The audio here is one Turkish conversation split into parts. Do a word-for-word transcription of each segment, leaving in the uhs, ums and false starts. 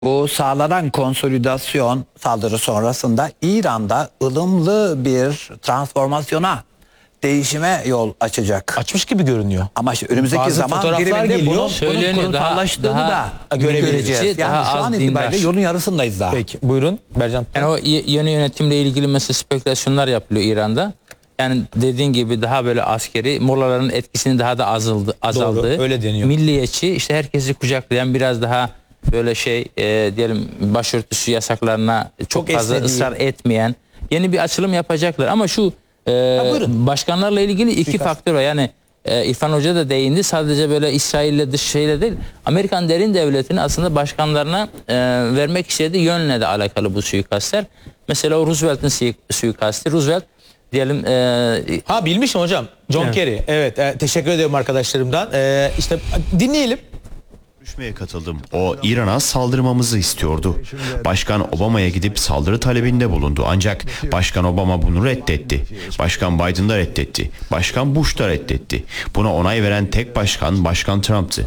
Bu sağlanan konsolidasyon saldırı sonrasında İran'da ılımlı bir transformasyona, değişime yol açacak. Açmış gibi görünüyor. Ama işte önümüzdeki Bazı zaman fotoğraflar diliminde geliyor, bunun, bunun söyleniyor, kurumsallaştığını daha- da daha görebileceğiz. görece, Yani daha şu an az itibariyle dindar. yolun yarısındayız daha. Peki buyurun Bercan. Yani o y- yeni yönetimle ilgili mesela spekülasyonlar yapılıyor İran'da. Yani dediğin gibi daha böyle askeri, Mollaların etkisinin daha da azaldı, azaldığı. öyle deniyor. Milliyetçi, işte herkesi kucaklayan, biraz daha böyle şey e, diyelim başörtüsü yasaklarına çok, Çok fazla esnediği. ısrar etmeyen yeni bir açılım yapacaklar. Ama şu e, buyurun. başkanlarla ilgili iki Suikast. faktör var. Yani e, İrfan Hoca da değindi. Sadece böyle İsrail'le dış şeyle değil. Amerikan derin devletinin aslında başkanlarına e, vermek istediği yönle de alakalı bu suikastler. Mesela o Roosevelt'in sui- suikasti. Roosevelt diyelim e, Ha bilmişim hocam. John Evet. Kerry. Evet e, teşekkür ediyorum arkadaşlarımdan. E, işte dinleyelim. Görüşmeye katıldım. O İran'a saldırmamızı istiyordu. Başkan Obama'ya gidip saldırı talebinde bulundu. Ancak Başkan Obama bunu reddetti. Başkan Biden da reddetti. Başkan Bush da reddetti. Buna onay veren tek başkan Başkan Trump'tı.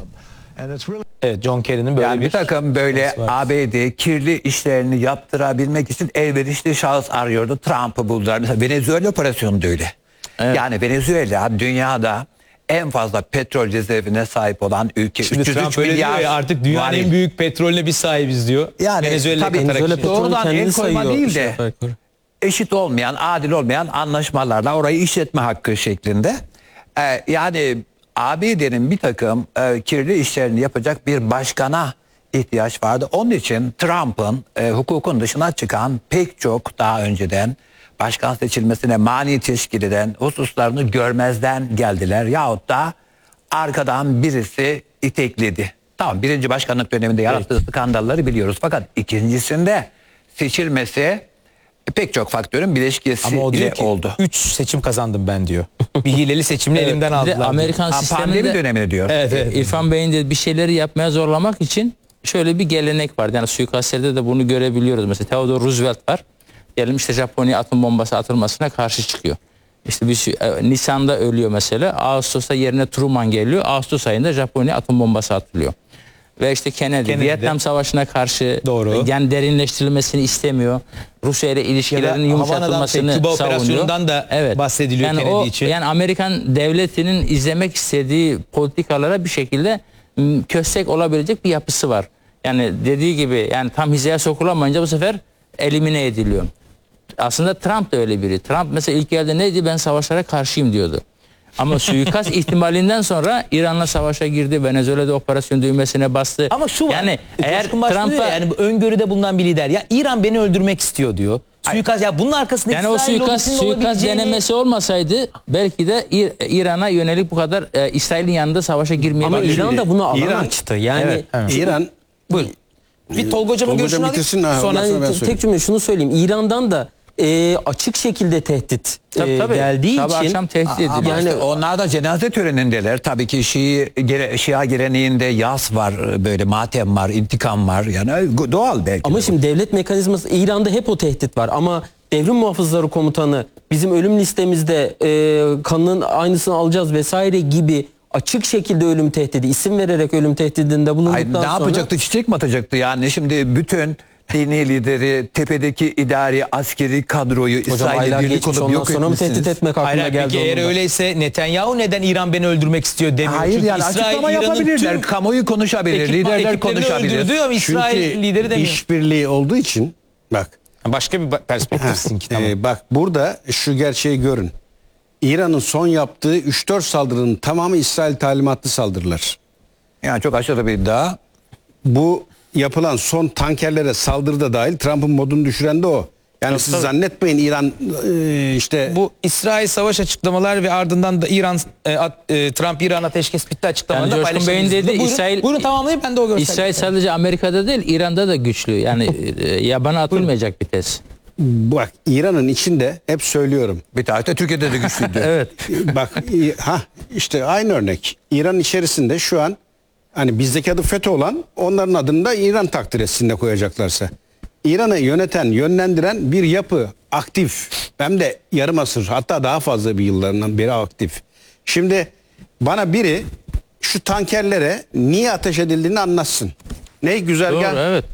Evet John Kerry'nin böyle Yani bir bir takım böyle var. A B D kirli işlerini yaptırabilmek için elverişli şahıs arıyordu. Trump'ı buldular. Mesela Venezuela operasyonu da öyle. Evet. Yani Venezuela dünyada en fazla petrol rezervine sahip olan ülke. Şimdi üç yüz üç Trump öyle diyor ya, artık dünyanın varil. en büyük petrolüne biz sahibiz diyor. Yani Venezuela'ya tabii katarak Venezuela işte. petrolü doğrudan el kendisi koyma sayıyor. değil de eşit olmayan, adil olmayan anlaşmalarla orayı işletme hakkı şeklinde. Ee, yani A B D'nin bir takım e, kirli işlerini yapacak bir başkana ihtiyaç vardı. Onun için Trump'ın e, hukukun dışına çıkan pek çok daha önceden başkan seçilmesine mani teşkil eden hususlarını görmezden geldiler. Yahut da arkadan birisi itekledi. Tamam, birinci başkanlık döneminde yarattığı skandalları biliyoruz. Fakat ikincisinde seçilmesi pek çok faktörün bileşkesi Ama o ile diyor ki oldu. üç seçim kazandım ben diyor. Bir hileli seçimle elimden bir de aldılar. diyor. Amerikan Ha, pandemi sisteminde dönemini diyor. Evet, evet. İrfan Bey'in de bir şeyleri yapmaya zorlamak için şöyle bir gelenek var. Yani suikastlerde de bunu görebiliyoruz. Mesela Theodore Roosevelt var. Diyelim işte Japonya atom bombası atılmasına karşı çıkıyor. İşte bir şey- e, Nisan'da ölüyor mesela. Ağustos'ta yerine Truman geliyor. Ağustos ayında Japonya atom bombası atılıyor. Ve işte Kennedy, Kennedy de- Vietnam Savaşı'na karşı Doğru. yani derinleştirilmesini istemiyor. Rusya ile ilişkilerin Havana'dan, yumuşatılmasını Küba savunuyor. operasyonundan da bahsediliyor yani Kennedy o, için. Yani Amerikan devletinin izlemek istediği politikalara bir şekilde m, köstek olabilecek bir yapısı var. Yani dediği gibi yani tam hizaya sokulamayınca bu sefer elimine ediliyor. Aslında Trump da öyle biri. Trump mesela ilk geldiğinde neydi? Ben savaşlara karşıyım diyordu. Ama suikast ihtimalinden sonra İran'la savaşa girdi. Venezuela'da operasyon düğmesine bastı. Ama şu var. Yani eğer Coşkun Başbuğ diyor ya, Trump'a yani bu öngörüde bulunan bir lider. Ya İran beni öldürmek istiyor diyor. Suikast ya bunun arkasında yani o İsrail suikast, lobisinin suikast olabileceğini- denemesi olmasaydı belki de İr- İran'a yönelik bu kadar e, İsrail'in yanında savaşa Ama girmeyebilirdi. İran da bunu alan İran- açtı. Yani Evet, evet. İran Buyurun. Bir Tolga hocamın Tolga görüşünü hocam alayım. bitirsin, ha, Sonra ondan sonra ben yani söyleyeyim. tek cümle şunu söyleyeyim. İran'dan da e, açık şekilde tehdit Tabii, e, tabii. geldiği Sabah için akşam tehdit ediliyor. Ama Yani- işte onlar da cenaze törenindeler. Tabii ki Şii, gere, Şia geleneğinde yas var, böyle matem var, intikam var. Yani doğal belki. ama de. şimdi devlet mekanizması İran'da hep o tehdit var ama devrim muhafızları komutanı bizim ölüm listemizde e, kanının aynısını alacağız vesaire gibi açık şekilde ölüm tehdidi, isim vererek ölüm tehdidinde Ay, bulunduktan ne sonra yapacaktı? Çiçek mi atacaktı? Yani şimdi bütün dini lideri, tepedeki idari askeri kadroyu hocam İsrail'le aylar birlik geçmiş olup ondan yok sonra mı tehdit etmişsiniz. etmek aklına Hayır, geldi? peki eğer onun da? öyleyse Netanyahu neden İran beni öldürmek istiyor demiyor? Hayır, Çünkü yani İsrail, açıklama İran'ın yapabilirler. tüm Kamuoyu konuşabilir, ekipman- liderler ekiplerini konuşabilir. öldürdü ama İsrail Çünkü lideri demiyor. işbirliği olduğu için bak Başka bir perspektif heh, sizinki tamam. e, bak burada şu gerçeği görün. İran'ın son yaptığı üç dört saldırının tamamı İsrail talimatlı saldırılar. Yani çok aşırı bir iddia. Bu yapılan son tankerlere saldırı da dahil, Trump'ın modunu düşüren de o. Yani siz tabii. zannetmeyin İran e, işte Bu İsrail savaş açıklamalar ve ardından da İran e, at- e, Trump İran ateşkes bitti açıklamalarında Yani Coşkun Bey'in paylaşıldı. dediği Buyurun, İsrail- buyurun tamamlayayım ben de o görsel. İsrail sadece Amerika'da değil İran'da da güçlü. Yani e, yabana atılmayacak bir tez. bak İran'ın içinde hep söylüyorum. Bir tarihte Türkiye'de de güçlüydü. Evet. Bak i- ha işte aynı örnek. İran içerisinde şu an hani bizdeki adı FETÖ olan, onların adını da İran takdir etsin de koyacaklarsa. İran'ı yöneten, yönlendiren bir yapı aktif. Hem de yarım asır, hatta daha fazla bir yıllarından beri aktif. Şimdi bana biri şu tankerlere niye ateş edildiğini anlatsın. Ne güzergah Doğru, evet.